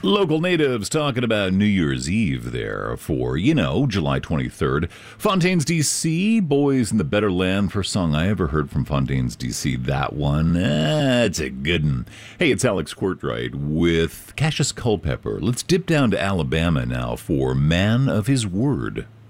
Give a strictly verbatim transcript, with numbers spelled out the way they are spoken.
Local natives talking about New Year's Eve there for, you know, July twenty-third. Fontaines, D C, Boys in the Better Land. First song I ever heard from Fontaines, D C. That one, that's a good one. Hey, it's Alex Courtright with Cassius Culpepper. Let's dip down to Alabama now for Man of His Word.